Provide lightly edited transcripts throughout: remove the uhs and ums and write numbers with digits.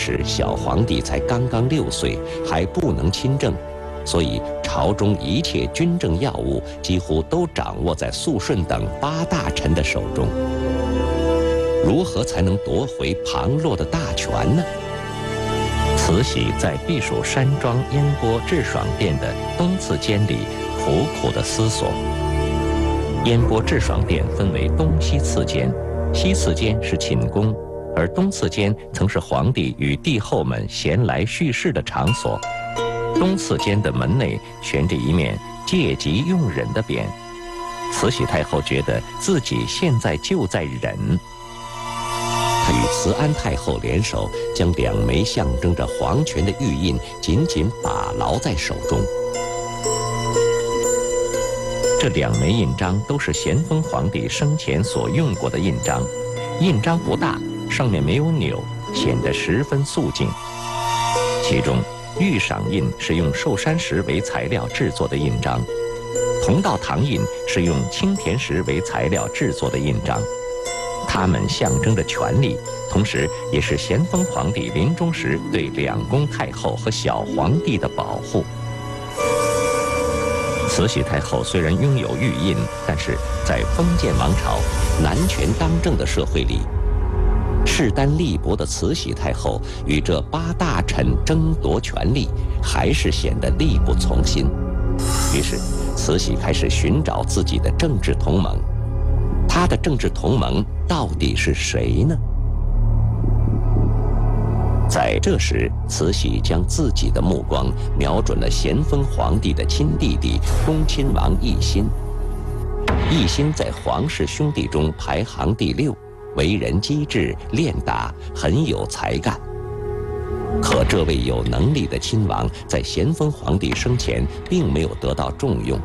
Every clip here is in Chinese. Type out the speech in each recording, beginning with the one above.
时小皇帝才刚刚6岁，还不能亲政，所以朝中一切军政要务几乎都掌握在肃顺等8大臣的手中。如何才能夺回旁落的大权呢？慈禧在避暑山庄烟波智爽殿的东次间里苦苦地思索。烟波智爽殿分为东西次间，西次间是寝宫，而东次间曾是皇帝与帝后们闲来叙事的场所。东次间的门内悬着一面戒急用忍的匾，慈禧太后觉得自己现在就在忍。她与慈安太后联手，将2枚象征着皇权的玉印紧紧把牢在手中。这2枚印章都是咸丰皇帝生前所用过的印章，印章不大，上面没有钮，显得十分素净。其中玉赏印是用寿山石为材料制作的印章，同道堂印是用青田石为材料制作的印章。它们象征着权力，同时也是咸丰皇帝临终时对2宫太后和小皇帝的保护。慈禧太后虽然拥有玉印，但是在封建王朝男权当政的社会里，势单力薄的慈禧太后与这8大臣争夺权力，还是显得力不从心。于是慈禧开始寻找自己的政治同盟。她的政治同盟到底是谁呢？在这时，慈禧将自己的目光瞄准了咸丰皇帝的亲弟弟恭亲王奕欣。奕欣在皇室兄弟中排行第6，为人机智练达，很有才干。可这位有能力的亲王在咸丰皇帝生前并没有得到重用。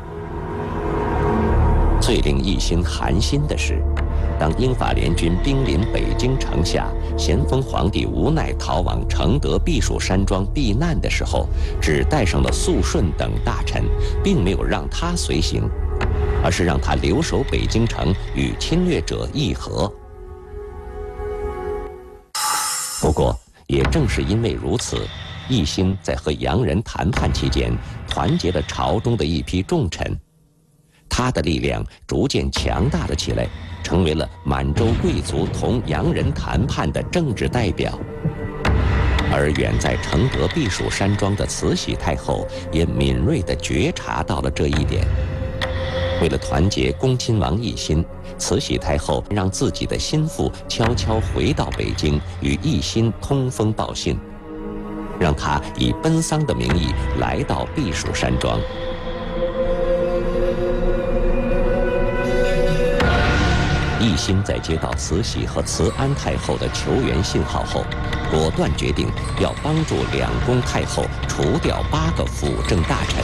最令奕欣寒心的是，当英法联军兵临北京城下，咸丰皇帝无奈逃往承德避暑山庄避难的时候，只带上了肃顺等大臣，并没有让他随行，而是让他留守北京城与侵略者议和。不过也正是因为如此，奕欣在和洋人谈判期间团结了朝中的一批重臣，他的力量逐渐强大了起来，成为了满洲贵族同洋人谈判的政治代表。而远在承德避暑山庄的慈禧太后也敏锐地觉察到了这一点。为了团结恭亲王奕欣，慈禧太后让自己的心腹悄悄回到北京，与奕欣通风报信，让他以奔丧的名义来到避暑山庄。奕欣在接到慈禧和慈安太后的求援信号后，果断决定要帮助2宫太后除掉8个辅政大臣。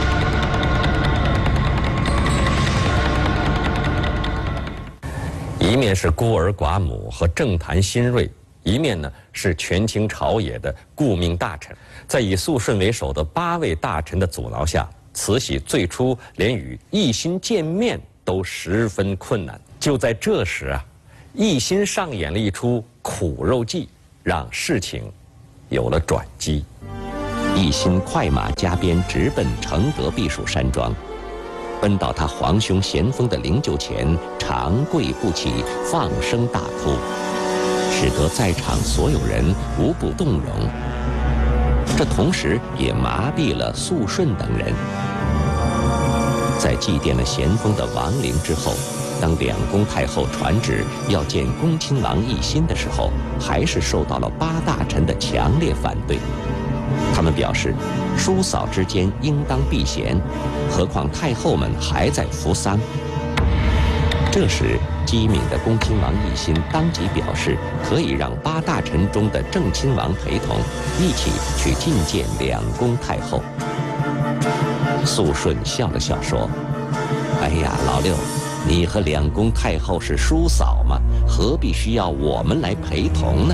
一面是孤儿寡母和政坛新锐，一面呢是权倾朝野的顾命大臣。在以肃顺为首的8位大臣的阻挠下，慈禧最初连与奕欣见面都十分困难。就在这时啊，奕欣上演了一出苦肉计，让事情有了转机。奕欣快马加鞭直奔承德避暑山庄，奔到他皇兄咸丰的灵柩前，长跪不起，放声大哭，使得在场所有人无不动容。这同时也麻痹了肃顺等人。在祭奠了咸丰的亡灵之后，当2宫太后传旨要见恭亲王奕欣的时候，还是受到了8大臣的强烈反对。他们表示，叔嫂之间应当避嫌，何况太后们还在服丧。这时，机敏的恭亲王奕欣当即表示，可以让8大臣中的正亲王陪同，一起去觐见2宫太后。肃顺笑了笑说：“哎呀，老六，你和2宫太后是叔嫂嘛，何必需要我们来陪同呢？”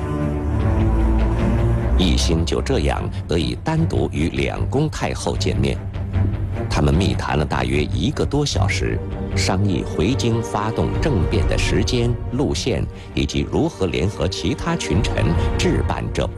奕欣就这样得以单独与2宫太后见面。他们密谈了大约1个多小时，商议回京发动政变的时间、路线，以及如何联合其他群臣置办这